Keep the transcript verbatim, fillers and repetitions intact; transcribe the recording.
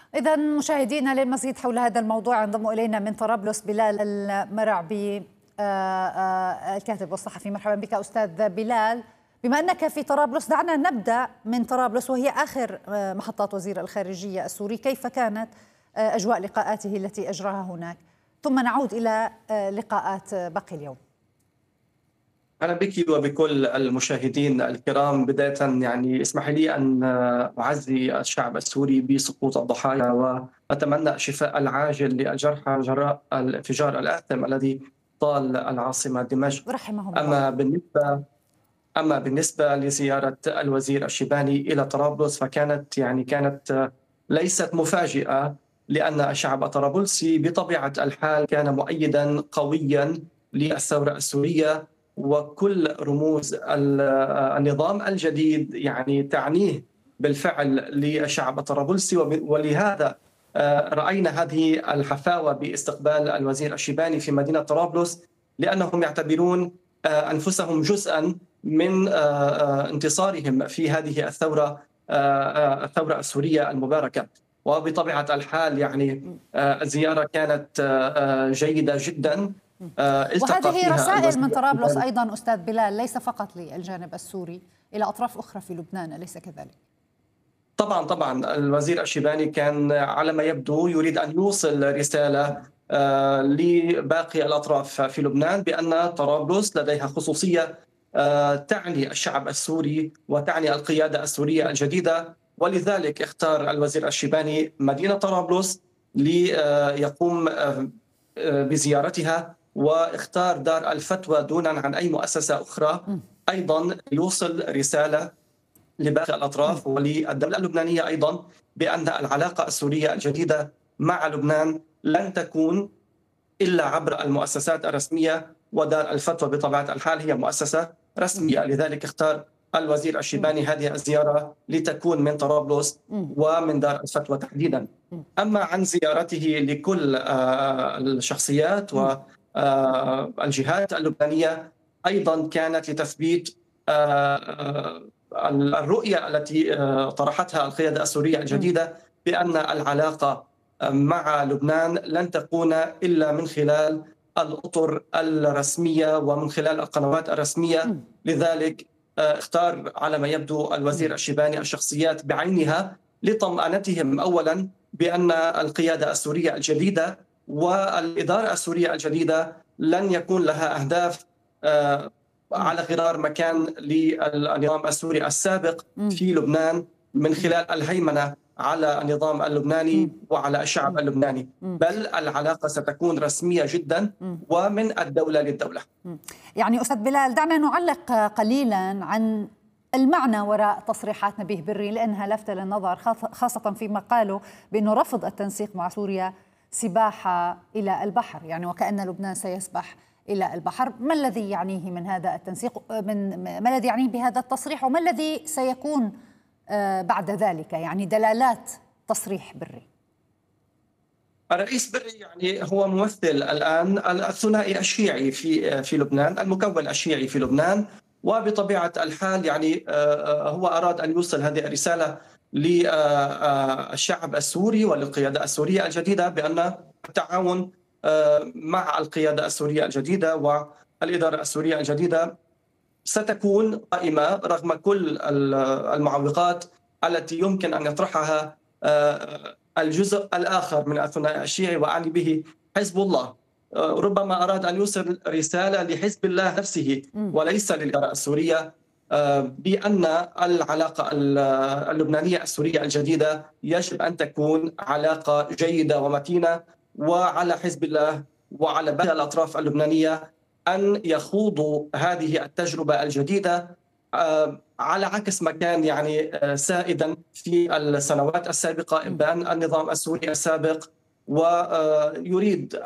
إذا مشاهدينا للمزيد حول هذا الموضوع ينضم إلينا من طرابلس بلال المرعبي آه، آه، الكاتب والصحفي. مرحبا بك أستاذ بلال. بما أنك في طرابلس دعنا نبدأ من طرابلس وهي آخر آه، محطات وزير الخارجية السوري. كيف كانت آه، أجواء لقاءاته التي أجراها هناك؟ ثم نعود إلى آه، لقاءات باقي اليوم. أهلا بك وبكل المشاهدين الكرام. بداية يعني اسمح لي أن أعزي الشعب السوري بسقوط الضحايا، وأتمنى الشفاء العاجل للجرحى جراء الانفجار الآثم الذي طال العاصمة دمشق. رحمهم الله. أما بالنسبة أما بالنسبة لزيارة الوزير الشيباني إلى طرابلس فكانت يعني كانت ليست مفاجئة، لأن الشعب الطرابلسي بطبيعة الحال كان مؤيدا قويا للثورة السورية، وكل رموز النظام الجديد يعني تعنيه بالفعل للشعب الطرابلسي. ولهذا رأينا هذه الحفاوة باستقبال الوزير الشيباني في مدينة طرابلس، لأنهم يعتبرون أنفسهم جزءا من انتصارهم في هذه الثورة الثورة السورية المباركة. وبطبيعة الحال يعني الزيارة كانت جيدة جدا. وهذه رسائل من طرابلس أيضا أستاذ بلال، ليس فقط للجانب السوري، إلى أطراف أخرى في لبنان، أليس كذلك؟ طبعا طبعا الوزير الشيباني كان على ما يبدو يريد أن يوصل رسالة لباقي الأطراف في لبنان بأن طرابلس لديها خصوصية تعني الشعب السوري وتعني القيادة السورية الجديدة. ولذلك اختار الوزير الشيباني مدينة طرابلس ليقوم بزيارتها، واختار دار الفتوى دونا عن أي مؤسسة أخرى، أيضا يوصل رسالة لباقي الأطراف وللدولة اللبنانية أيضا بأن العلاقة السورية الجديدة مع لبنان لن تكون إلا عبر المؤسسات الرسمية، ودار الفتوى بطبيعة الحال هي مؤسسة رسمية. لذلك اختار الوزير الشيباني هذه الزيارة لتكون من طرابلس ومن دار الفتوى تحديدا. أما عن زيارته لكل الشخصيات والجهات اللبنانية أيضا كانت لتثبيت الرؤية التي طرحتها القيادة السورية الجديدة بأن العلاقة مع لبنان لن تكون إلا من خلال الأطر الرسمية ومن خلال القنوات الرسمية. لذلك اختار على ما يبدو الوزير الشيباني الشخصيات بعينها لطمأنتهم أولا بأن القيادة السورية الجديدة والإدارة السورية الجديدة لن يكون لها أهداف على غرار مكان للنظام السوري السابق في لبنان من خلال الهيمنة على النظام اللبناني وعلى الشعب اللبناني، بل العلاقة ستكون رسمية جدا ومن الدولة للدولة. يعني أستاذ بلال، دعنا نعلق قليلا عن المعنى وراء تصريحات نبيه بري، لأنها لافتة للنظر، خاصة فيما قالوا بأنه رفض التنسيق مع سوريا سباحة إلى البحر، يعني وكأن لبنان سيسبح إلى البحر. ما الذي يعنيه من هذا التنسيق، من ما الذي يعنيه بهذا التصريح، وما الذي سيكون بعد ذلك، يعني دلالات تصريح بري؟ الرئيس بري يعني هو ممثل الآن الثنائي الشيعي في في لبنان، المكون الشيعي في لبنان، وبطبيعة الحال يعني هو أراد أن يوصل هذه الرسالة للشعب السوري وللقيادة السورية الجديدة بأن التعاون مع القيادة السورية الجديدة والإدارة السورية الجديدة ستكون قائمة رغم كل المعوقات التي يمكن أن يطرحها الجزء الآخر من الثنائي الشيعي، وأعني به حزب الله. ربما أراد أن يوصل رسالة لحزب الله نفسه وليس للإدارة السورية بأن العلاقة اللبنانية السورية الجديدة يجب أن تكون علاقة جيدة ومتينة، وعلى حزب الله وعلى باقي الأطراف اللبنانية أن يخوضوا هذه التجربة الجديدة على عكس ما كان يعني سائدا في السنوات السابقة بأن النظام السوري السابق ويريد